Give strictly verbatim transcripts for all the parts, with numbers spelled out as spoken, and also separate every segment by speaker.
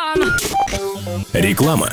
Speaker 1: Реклама.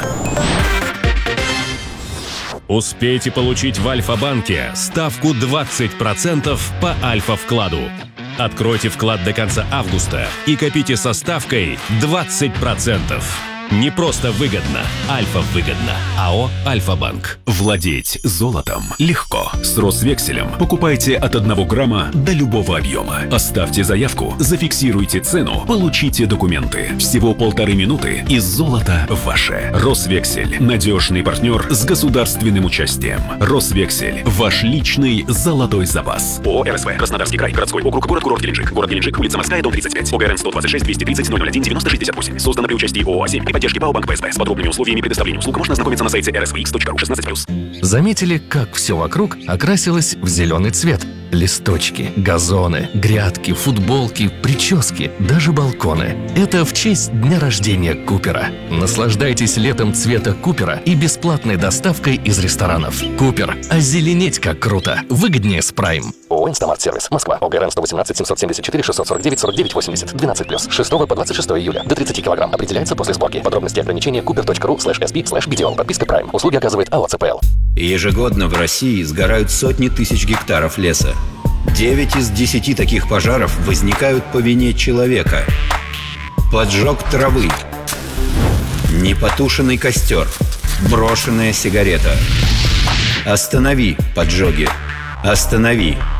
Speaker 1: Успейте получить в Альфа-банке ставку двадцать процентов по Альфа-вкладу. Откройте вклад до конца августа и копите со ставкой двадцать процентов. Не просто выгодно, Альфа выгодно. АО «Альфа-банк». Владеть золотом легко. С Росвекселем покупайте от одного грамма до любого объема. Оставьте заявку, зафиксируйте цену, получите документы. Всего полторы минуты и золото ваше. Росвексель – надежный партнер с государственным участием. Росвексель – ваш личный золотой запас. ООО «РСВ», Краснодарский край, городской округ, город-курорт Геленджик. Город Геленджик, улица Морская, дом тридцать пять. ОГРН сто двадцать шесть двести тридцать ноль ноль один девяносто шестьдесят восемь. Создано при участии ООО «А семь» и поддержки ПАО «Банк ПСБ». С подробными условиями предоставления услуг можно ознакомиться на сайте эр эс ви икс точка ру шестнадцать плюс.
Speaker 2: Заметили, как все вокруг окрасилось в зеленый цвет? Листочки, газоны, грядки, футболки, прически, даже балконы. Это в честь дня рождения Купера. Наслаждайтесь летом цвета Купера и бесплатной доставкой из ресторанов. Купер. Озеленеть как круто. Выгоднее с Прайм.
Speaker 3: ООО «Инстамарт-сервис», Москва, ОГРН сто восемнадцать семьсот семьдесят четыре шестьсот сорок девять сорок девять восемьдесят, двенадцать плюс, шестого по двадцать шестое июля, до тридцати килограмм. Определяется после сборки. Подробности и ограничения купер точка ру слэш эс пи слэш би ди о. Подписка Prime. Услуги оказывает АО цэ пэ эл.
Speaker 4: Ежегодно в России сгорают сотни тысяч гектаров леса. Девять из десяти таких пожаров возникают по вине человека. Поджог травы, непотушенный костер, брошенная сигарета. Останови поджоги. Останови